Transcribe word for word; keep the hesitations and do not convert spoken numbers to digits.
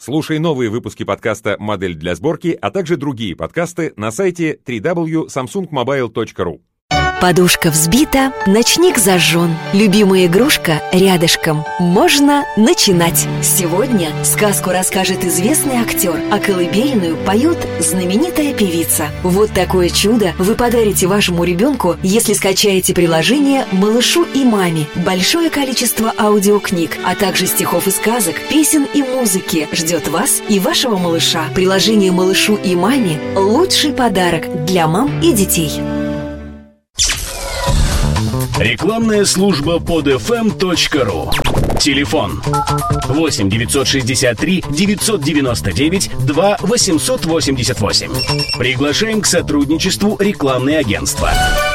Слушай новые выпуски подкаста «Модель для сборки», а также другие подкасты на сайте дабл ю дабл ю дабл ю точка самсунг мобайл точка ру. Подушка взбита, ночник зажжен. Любимая игрушка рядышком. Можно начинать. Сегодня сказку расскажет известный актер, а колыбельную поет знаменитая певица. Вот такое чудо вы подарите вашему ребенку, если скачаете приложение «Малышу и маме». Большое количество аудиокниг, а также стихов и сказок, песен и музыки ждет вас и вашего малыша. Приложение «Малышу и маме» – лучший подарок для мам и детей. Рекламная служба под эф эм точка ру. Телефон восемь девятьсот шестьдесят три девятьсот девяносто девять два восемьсот восемьдесят восемь. Приглашаем к сотрудничеству рекламные агентства.